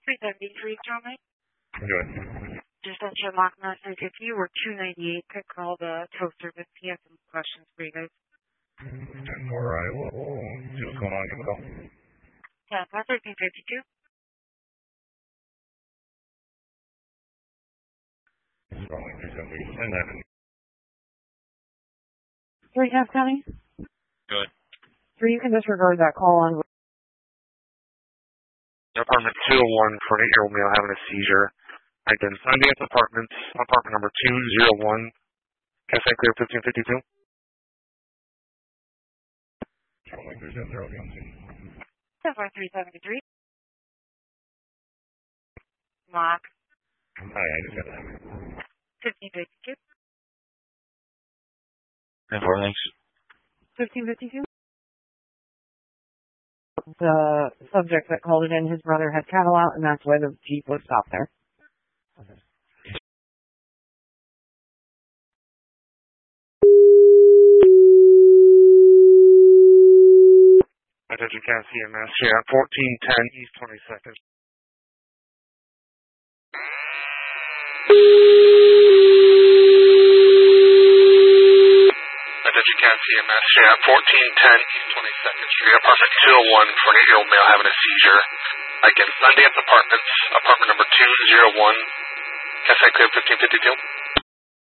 373, Tommy. Good. Just sent you a mock message. If you were 298, could call the tow service. He has some questions for you guys. All right. We'll see what's going on. Give a call. Yeah, that's 1352. Calling 373. Send that. 3 County? Good. 3, you can disregard that call on. Apartment 201 for an 8-year-old male having a seizure. Again, Sundance Apartments, apartment number 201, Cafe Clear 1552. Calling 370. 373. Mock. Hi, I just got that. 1552. And for thanks. 1552? The subject that called it in, his brother had cattle out, and that's why the Jeep was stopped there. Attention Cat CMS here at 1410 East 22nd. Attention Cat CMS here at 1410 East 22nd Street, apartment 201 for an 8-year-old male having a seizure. Again, Sundance Apartments, apartment number 201, Cafe Clear 1552.